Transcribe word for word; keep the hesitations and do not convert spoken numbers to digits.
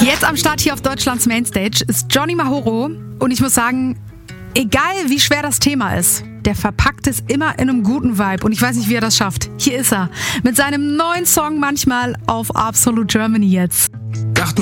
Jetzt am Start hier auf Deutschlands Mainstage ist Johnny Mahoro und ich muss sagen, egal wie schwer das Thema ist, der verpackt es immer in einem guten Vibe und ich weiß nicht, wie er das schafft. Hier ist er mit seinem neuen Song manchmal auf Absolute Germany jetzt.